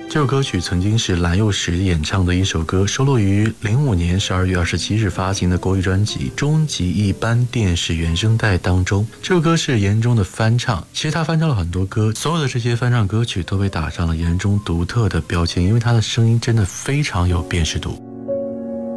这首歌曲曾经是蓝又时演唱的一首歌，收录于05年12月27日发行的国语专辑《终极一班电视原声带》当中。这首歌是严中的翻唱，其实他翻唱了很多歌，所有的这些翻唱歌曲都被打上了严中独特的标签，因为他的声音真的非常有辨识度。